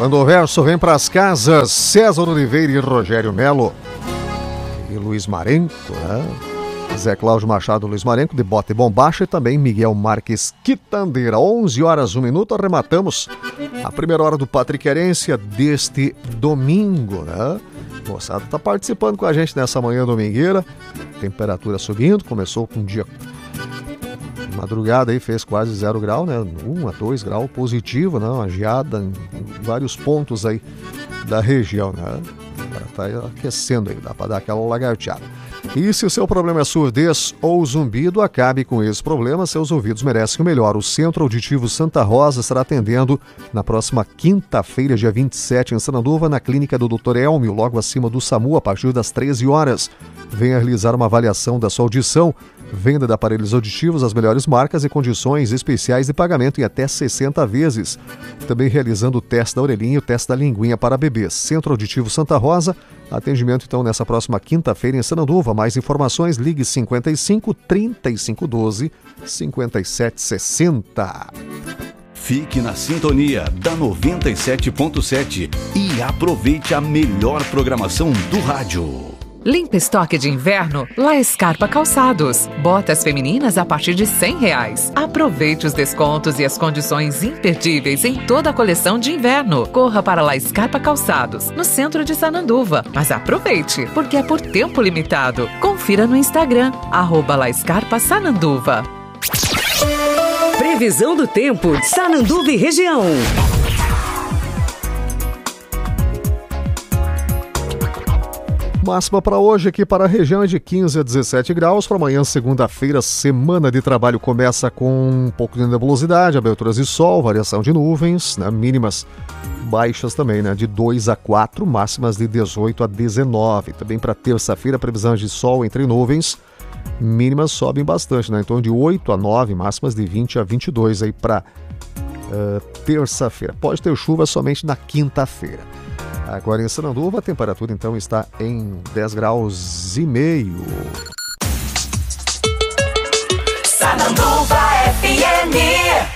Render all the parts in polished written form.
Quando o verso vem para as casas, César Oliveira e Rogério Melo. E Luiz Marenco, né? Zé Cláudio Machado, Luiz Marenco, de Bota e Bombacha, e também Miguel Marques Quitandeira. 11 horas, 1 minuto, arrematamos a primeira hora do Patriquerense deste domingo, né? O moçada está participando com a gente nessa manhã domingueira. Temperatura subindo, começou com um dia... Madrugada aí fez quase 0 grau, né? 1 a 2 graus positivo, né? Uma geada em vários pontos aí da região, né? Tá aquecendo aí, dá para dar aquela lagarteada. E se o seu problema é surdez ou zumbido, acabe com esse problema. Seus ouvidos merecem o melhor. O Centro Auditivo Santa Rosa estará atendendo na próxima quinta-feira, dia 27, em Sananduva, na clínica do Dr. Elmio, logo acima do SAMU, a partir das 13 horas. Venha realizar uma avaliação da sua audição. Venda de aparelhos auditivos, as melhores marcas e condições especiais de pagamento em até 60 vezes. Também realizando o teste da orelhinha e o teste da linguinha para bebês. Centro Auditivo Santa Rosa, atendimento então nessa próxima quinta-feira em Sananduva. Mais informações, ligue 55 3512 5760. Fique na sintonia da 97.7 e aproveite a melhor programação do rádio. Limpa estoque de inverno, La Scarpa Calçados. Botas femininas a partir de R$100. Aproveite os descontos e as condições imperdíveis em toda a coleção de inverno. Corra para La Scarpa Calçados, no centro de Sananduva. Mas aproveite, porque é por tempo limitado. Confira no Instagram, @La Scarpa Sananduva. Previsão do tempo de Sananduva e região. Máxima para hoje aqui para a região é de 15 a 17 graus. Para amanhã, segunda-feira, semana de trabalho começa com um pouco de nebulosidade, aberturas de sol, variação de nuvens, né? Mínimas baixas também, né? De 2 a 4, máximas de 18 a 19. Também para terça-feira, previsão de sol entre nuvens, mínimas sobem bastante, né? Então de 8 a 9, máximas de 20 a 22 aí para terça-feira. Pode ter chuva somente na quinta-feira. Agora em Sananduva, a temperatura então está em 10 graus e meio. Sananduva FM.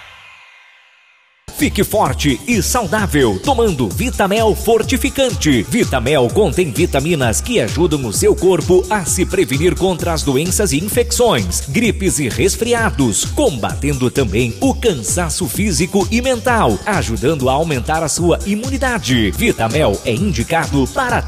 Fique forte e saudável tomando Vitamel Fortificante. Vitamel contém vitaminas que ajudam o seu corpo a se prevenir contra as doenças e infecções, gripes e resfriados, combatendo também o cansaço físico e mental, ajudando a aumentar a sua imunidade. Vitamel é indicado para